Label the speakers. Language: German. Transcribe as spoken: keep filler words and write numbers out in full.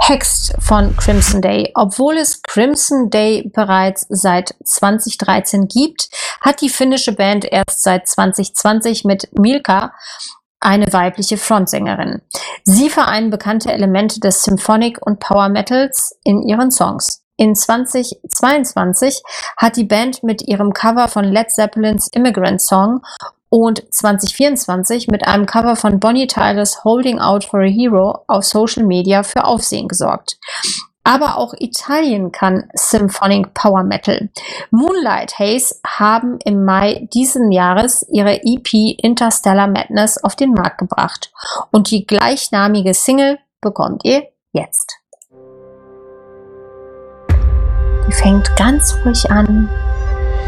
Speaker 1: Hexed von Crimson Day. Obwohl es Crimson Day bereits seit zwanzig dreizehn gibt, hat die finnische Band erst seit zwanzig zwanzig mit Milka eine weibliche Frontsängerin. Sie vereinen bekannte Elemente des Symphonic und Power Metals in ihren Songs. In zwanzig zweiundzwanzig hat die Band mit ihrem Cover von Led Zeppelins Immigrant Song und zwanzig vierundzwanzig mit einem Cover von Bonnie Tylers Holding Out for a Hero auf Social Media für Aufsehen gesorgt. Aber auch Italien kann Symphonic Power Metal. Moonlight Haze haben im Mai diesen Jahres ihre E P Interstellar Madness auf den Markt gebracht. Und die gleichnamige Single bekommt ihr jetzt. Die fängt ganz ruhig an.